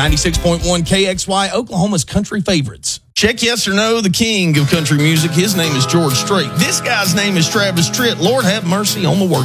96.1 KXY, Oklahoma's country favorites. Check yes or no, the king of country music. His name is George Strait. This guy's name is Travis Tritt. Lord have mercy on the work.